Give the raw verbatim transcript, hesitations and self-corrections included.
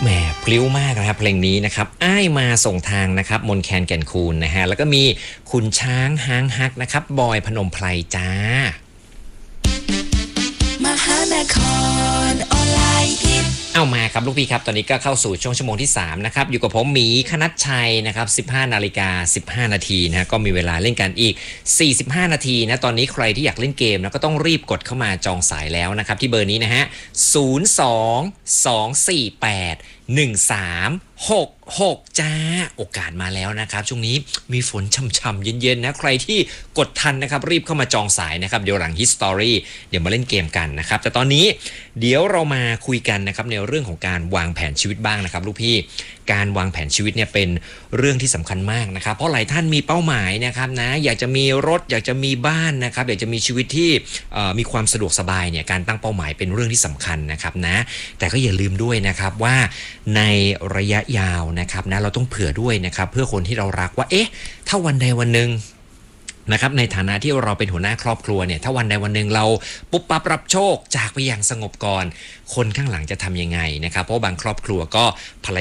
แหมพลิ้วมากนะครับเพลงนี้นะครับอ้ายมาส่งทางนะครับมนแคนแก่นคูนนะฮะแล้วก็มีคุณช้างฮางฮักนะครับบอยพนมไพรจ้ามหานครออนไลน์ฮิตเอามาครับลูกพี่ครับตอนนี้ก็เข้าสู่ช่วงชั่วโมงที่สามนะครับอยู่กับผมหมีคณัชชัยนะครับสิบห้านาฬิกาสิบห้านาทีนะก็มีเวลาเล่นกันอีกสี่สิบห้านาทีนะตอนนี้ใครที่อยากเล่นเกมนะก็ต้องรีบกดเข้ามาจองสายแล้วนะครับที่เบอร์นี้นะฮะศูนย์ สอง สอง สี่ แปด หนึ่ง สาม หก หกจ้าโอกาสมาแล้วนะครับช่วงนี้มีฝนช่ำๆเย็นๆนะใครที่กดทันนะครับรีบเข้ามาจองสายนะครับเดี๋ยวหลัง History เดี๋ยวมาเล่นเกมกันนะครับแต่ตอนนี้เดี๋ยวเรามาคุยกันนะครับในเรื่องของการวางแผนชีวิตบ้างนะครับลูกพี่การวางแผนชีวิตเนี่ยเป็นเรื่องที่สำคัญมากนะครับเพราะหลายท่านมีเป้าหมายนะครับนะอยากจะมีรถอยากจะมีบ้านนะครับอยากจะมีชีวิตที่มีความสะดวกสบายเนี่ยการตั้งเป้าหมายเป็นเรื่องที่สำคัญนะครับนะแต่ก็อย่าลืมด้วยนะครับว่าในระยะยาวนะครับนะเราต้องเผื่อด้วยนะครับเพื่อคนที่เรารักว่าเอ๊ะถ้าวันใดวันหนึ่งนะครับในฐานะที่เราเป็นหัวหน้าครอบครัวเนี่ยถ้าวันใดวันหนึ่งเราปุ๊บปั๊บรับโชคจากไปอย่างสงบก่อนคนข้างหลังจะทำยังไงนะครับเพราะบางครอบครัวก็ภรร